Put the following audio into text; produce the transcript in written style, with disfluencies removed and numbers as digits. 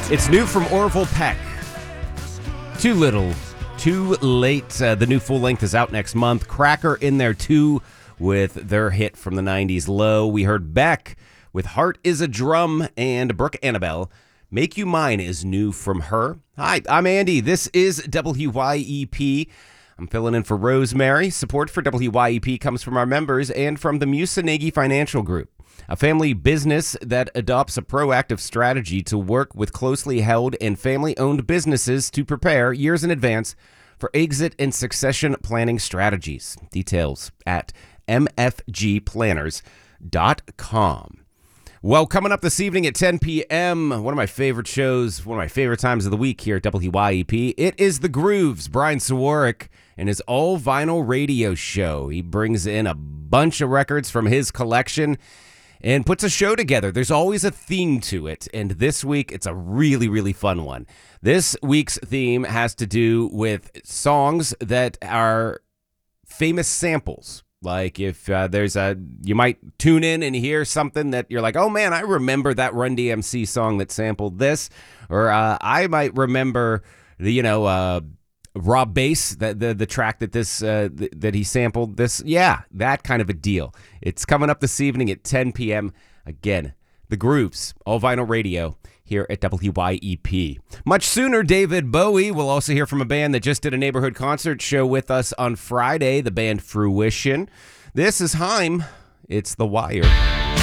It's new from Orville Peck. Too Little, Too Late. The new full length is out next month. Cracker in there too with their hit from the 90s, Low. We heard Beck with Heart is a Drum, and Brooke Annabelle, Make You Mine is new from her. Hi, I'm Andy. This is WYEP. I'm filling in for Rosemary. Support for WYEP comes from our members and from the Musanegi Financial Group, a family business that adopts a proactive strategy to work with closely held and family-owned businesses to prepare years in advance for exit and succession planning strategies. Details at mfgplanners.com. Well, coming up this evening at 10 p.m., one of my favorite shows, one of my favorite times of the week here at WYEP, it is The Grooves, Brian Sawarek, and his all-vinyl radio show. He brings in a bunch of records from his collection and puts a show together. There's always a theme to it, and this week it's a really, really fun one. This week's theme has to do with songs that are famous samples. Like if you might tune in and hear something that you're like, oh man, I remember that Run DMC song that sampled this, or I might remember Rob Bass, the track that that he sampled this. Yeah, that kind of a deal. It's coming up this evening at 10 p.m. Again, The Grooves, all vinyl radio here at WYEP. Much sooner, David Bowie. We'll also hear from a band that just did a neighborhood concert show with us on Friday, the band Fruition. This is Haim. It's The Wire.